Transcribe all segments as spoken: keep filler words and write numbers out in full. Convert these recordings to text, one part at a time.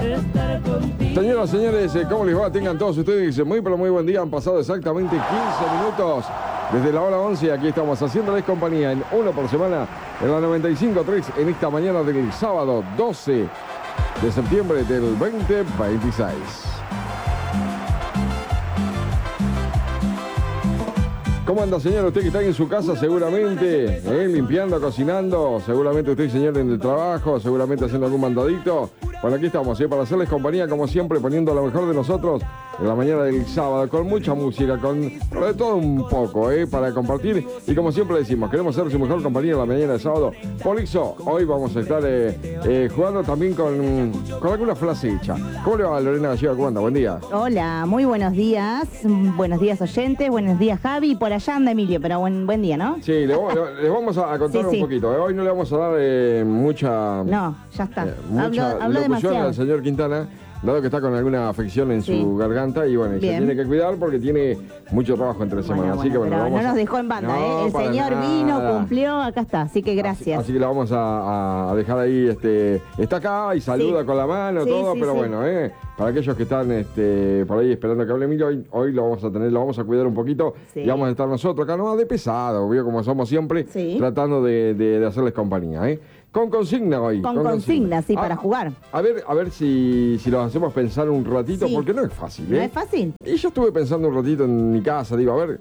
Señoras, señores, ¿cómo les va? Tengan todos ustedes muy, pero muy buen día. Han pasado exactamente quince minutos desde la hora once. Aquí estamos haciéndoles compañía en uno por semana en la noventa y cinco punto tres en esta mañana del sábado doce de septiembre del veinte veintiséis. ¿Cómo anda, señor? Usted que está en su casa seguramente, ¿eh? limpiando, cocinando, seguramente usted, señor, en el trabajo, seguramente haciendo algún mandadito. Bueno, aquí estamos, ¿eh? para hacerles compañía, como siempre, poniendo lo mejor de nosotros en la mañana del sábado, con mucha música, con de todo un poco, ¿eh? para compartir. Y como siempre decimos, queremos ser su mejor compañía en la mañana del sábado. Por eso, hoy vamos a estar eh, eh, jugando también con, con alguna frase hecha. ¿Cómo le va, Lorena Gallega? ¿Cómo anda? Buen día. Hola, muy buenos días. Buenos días, oyentes. Buenos días, Javi. Por allá anda Emilio, pero buen, buen día, ¿no? Sí, les, les vamos a contar sí, un sí. poquito. ¿eh? Hoy no le vamos a dar eh, mucha... No, ya está. Eh, mucha hablo, hablo demasiado. Al señor Quintana, dado que está con alguna afección en sí. su garganta y bueno, y se tiene que cuidar porque tiene mucho trabajo entre bueno, semanas. Bueno, así que bueno, pero vamos no a... nos dejó en banda, no, ¿eh? El señor nada. vino, cumplió, acá está, así que gracias. Así, así que la vamos a, a dejar ahí, este, está acá y saluda sí. con la mano, sí, todo, sí, pero sí. bueno, eh, para aquellos que están este, por ahí esperando que hable Emilio, hoy, hoy lo vamos a tener, lo vamos a cuidar un poquito sí. y vamos a estar nosotros acá, no de pesado, obvio, como somos siempre, sí. tratando de, de, de hacerles compañía, ¿eh? Con consigna hoy. Con, con consigna, consigna, sí, ah, para jugar. A ver, a ver si, si los hacemos pensar un ratito, sí. porque no es fácil, ¿eh? No es fácil. Y yo estuve pensando un ratito en mi casa, digo, a ver...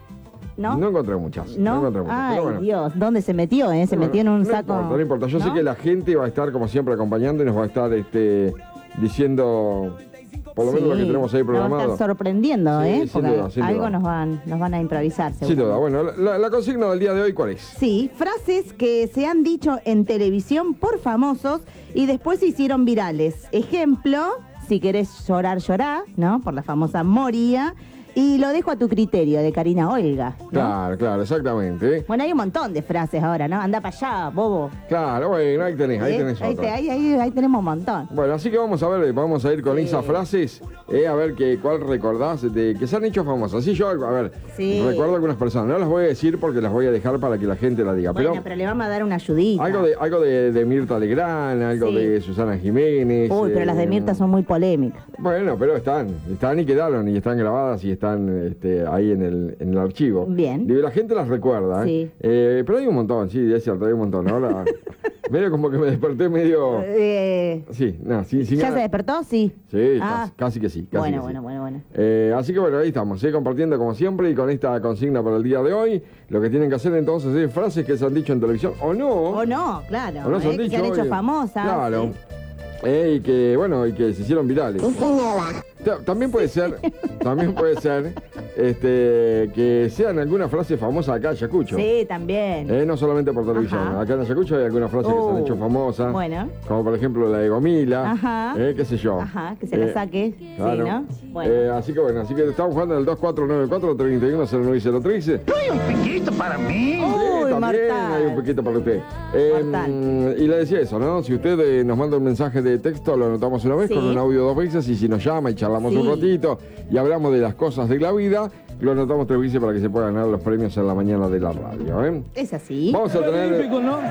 ¿No? No encontré muchas. No, no encontré muchas. Ay, bueno. Dios, ¿dónde se metió, eh? Se no, metió en un no saco... Importa, no importa, yo ¿no? sé que la gente va a estar, como siempre, acompañando y nos va a estar este, diciendo... Por lo menos sí, lo que tenemos ahí programado. Nos va a estar sorprendiendo, sí, ¿eh? Porque duda, algo duda. Nos, van, nos van a improvisar, seguro. Sin duda. Bueno, la, la consigna del día de hoy, ¿cuál es? Sí, frases que se han dicho en televisión por famosos y después se hicieron virales. Ejemplo, si querés llorar, llorá, ¿no? Por la famosa Moria. Y lo dejo a tu criterio, de Karina Olga, ¿no? Claro, claro, exactamente. Bueno, hay un montón de frases ahora, ¿no? Anda para allá, bobo. Claro, bueno, ahí tenés, ahí tenés ahí, otra. Ahí, ahí, ahí tenemos un montón. Bueno, así que vamos a ver, vamos a ir con sí. esas frases, eh, a ver que, cuál recordás, de, que se han hecho famosas. Así yo, a ver, sí. recuerdo algunas personas, no las voy a decir porque las voy a dejar para que la gente las diga. Bueno, pero, pero le vamos a dar una ayudita. Algo de, algo de, de Mirta Legrand, algo sí. de Susana Jiménez. Uy, pero eh, las de Mirta son muy polémicas. Bueno, pero están, están y quedaron, y están grabadas y están... Este, ahí en el, en el archivo. Bien. Digo, la gente las recuerda, ¿eh? Sí. Eh, pero hay un montón, sí, es cierto, hay un montón. Ahora, medio como que me desperté medio... Eh, sí, no, sí, sí. ¿Ya se despertó? Sí. Sí, ah. casi, casi que sí. Casi bueno, que bueno, sí. bueno, bueno. Eh, así que bueno, ahí estamos, ¿eh? compartiendo como siempre y con esta consigna para el día de hoy. Lo que tienen que hacer entonces es frases que se han dicho en televisión, o no. O no, claro. O no se han, eh, dicho, que se han hecho hoy, famosas. Claro. Sí. Eh, y que, bueno, y que se hicieron virales. También puede ser, también puede ser, este, que sean alguna frase famosa acá en Ayacucho. Sí, también. Eh, no solamente por televisión. Ajá. Acá en Ayacucho hay algunas frases uh, que se han hecho famosas. Bueno. Como por ejemplo la de Gomila. Ajá. Eh, qué sé yo. Ajá, que se la saque. Eh, claro. Sí, ¿no? Bueno. Eh, así que bueno, así que estamos jugando en el dos cuatro nueve cuatro, tres uno cero nueve cero tres. ¿No hay un piquito para mí? Uy, también mortal. hay un piquito para usted. Eh, y le decía eso, ¿no? Si usted eh, nos manda un mensaje de texto, lo anotamos una vez, sí. con un audio dos veces, y si nos llama y charlamos sí. un ratito y hablamos de las cosas de la vida, lo anotamos tres veces para que se puedan ganar los premios en la mañana de la radio, ¿eh? Es así. Vamos a tener... Es difícil, ¿no?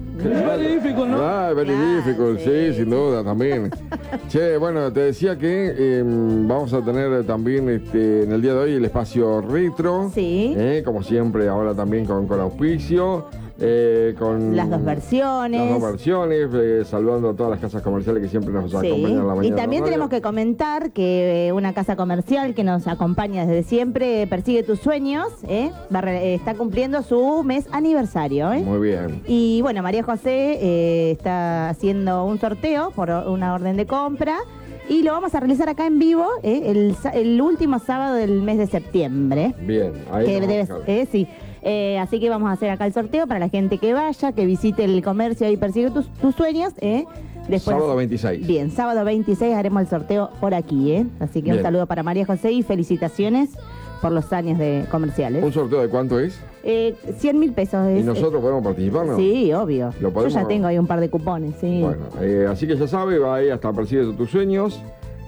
Es difícil, ¿no? Ah, very claro, difficult, sí. sí, sin duda, también. Che, bueno, te decía que eh, vamos a tener también este, en el día de hoy el espacio retro. Sí. Eh, como siempre, ahora también con, con auspicio. Eh, con las dos versiones. Las dos versiones, eh, saludando a todas las casas comerciales que siempre nos sí. acompañan en la mañana. Y también tenemos que comentar que eh, una casa comercial que nos acompaña desde siempre, Persigue tus sueños, eh, va, eh, está cumpliendo su mes aniversario. Eh. Muy bien. Y bueno, María José eh, está haciendo un sorteo por una orden de compra. Y lo vamos a realizar acá en vivo eh, el, el último sábado del mes de septiembre. Bien, ahí que debe, eh, sí. Eh, así que vamos a hacer acá el sorteo para la gente que vaya, que visite el comercio y persigue tus, tus sueños. Eh. Después, sábado veintiséis. Bien, sábado veintiséis haremos el sorteo por aquí. Eh. Así que bien. Un saludo para María José y felicitaciones por los años de comerciales. ¿Un sorteo de cuánto es? Eh, cien mil pesos. Es, ¿Y nosotros podemos participar, no? Sí, obvio. ¿Lo podemos? Yo ya tengo ahí un par de cupones, sí. Bueno, eh, así que ya sabe, va ahí hasta Persigue tus sueños.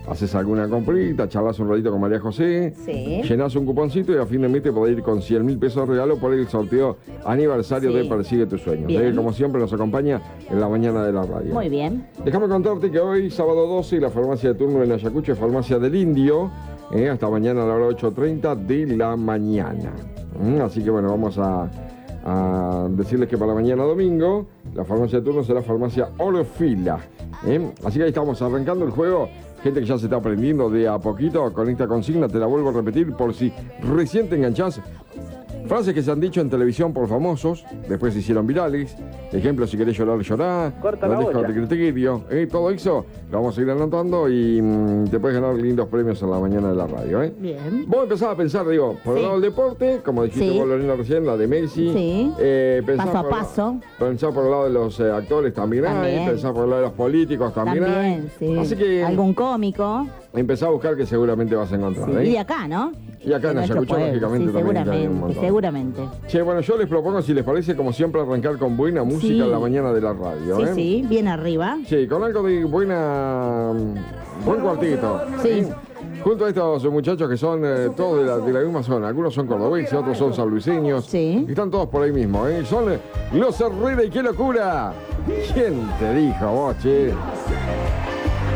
haces alguna comprita, charlas un ratito con María José, Sí. llenás un cuponcito y a fin de mes te podés ir con cien mil pesos de regalo por el sorteo aniversario Sí. de Persigue tus sueños. Bien. Eh, como siempre nos acompaña en la mañana de la radio. Muy bien. Déjame contarte que hoy, sábado doce, la farmacia de turno en Ayacucho es Farmacia del Indio, eh, hasta mañana a la hora ocho treinta de la mañana. Mm, así que bueno, vamos a, a decirles que para mañana domingo, la farmacia de turno será Farmacia Orfila. eh. Así que ahí estamos arrancando el juego. Gente que ya se está aprendiendo de a poquito con esta consigna, te la vuelvo a repetir por si recién te enganchás. Frases que se han dicho en televisión por famosos, después se hicieron virales. Ejemplo, si querés llorar, llorá. Corta No la dejo olla. de criterio. Eh, todo eso lo vamos a ir anotando y mm, te puedes ganar lindos premios en la mañana de la radio. ¿eh? Bien. Vos empezás a pensar, digo, por el Sí. lado del deporte, como dijiste Sí. vos, Lorena, recién, la de Messi. Sí. Eh, pensás Paso a por el- paso. Pensás por el lado de los eh, actores también, También. hay. Pensás por el lado de los políticos también, También, hay. sí. Así que Algún cómico. empezá a buscar que seguramente vas a encontrar. Sí. ¿eh? Y de acá, ¿no? Y acá De en nuestro Ayacucho, pueblo. lógicamente, Sí, también hay un seguramente, montón. seguramente. Che, bueno, yo les propongo, si les parece, como siempre, arrancar con buena música Sí. en la mañana de la radio. Sí, ¿eh? sí, bien arriba. Sí, con algo de buena. Buen cuartito. Sí. ¿eh? Junto a estos muchachos que son eh, todos de la, de la misma zona. Algunos son cordobeses, otros son sanluiseños. Sí. Y están todos por ahí mismo. ¿eh? Son eh, los Herrera y qué locura. ¿Quién te dijo vos, che?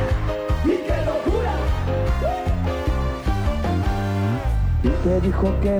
Y te dijo que